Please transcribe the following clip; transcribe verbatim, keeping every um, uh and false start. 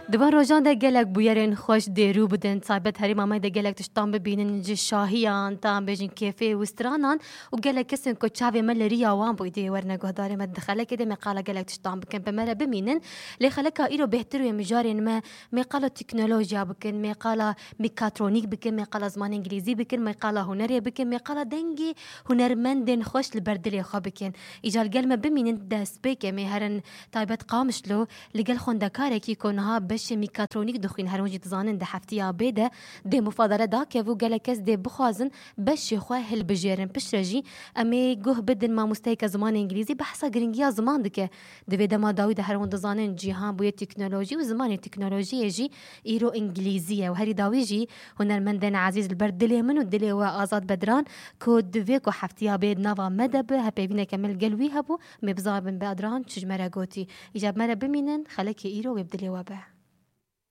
دوان روجان ده گلک بویرین خوش دیرو بودن صاحبت هری مامای ده گلک تشتام ببینن جی شاهیان تام بجین کیفه و استرانان و گلک کسن کو چاوی مل ریا وان بویدی ورنه گهدار مد دخله کده مقاله گلک تشتام بکن بمره بمینن لی خلک ایرو بهتر و مجارین ما مقاله تکنولوژیا بکن مقاله میکاترونیک بکن مقاله زمان انگلیزی بکن مقاله هنری بکن مقاله دنگی هنرمندن خوش لبردلی خواب بکن ایجال گل ما بمینن دست بکن مهرن تایبت قامشلو لگل خوندکاره کی کنها بش میکاترونیک دخین هر وجد زانن ده هفتیا بده ده مفاضله دا که و گله کس ده بخوازن بش خواه هل بجرن پش رجی امی گوه بدن ما مستیک زمان انگلیزی بحثا گرینگیا زمان دکه ده ده ما داوی ده هر وند زانن جهان بوی تکنولوژی و زمان تکنولوژی جی ایرو انگلیزیه و هری داوی جی هنرمندن عزیز البردلی من و دلی و آزاد بدران که دوی کو هفتیا بد نوا مدب هپیوینه کمل گلوی هبو مبزار بن بدران چج مرا گوتی ایجاب مرا بمینن خلک ایرو و بدلی و به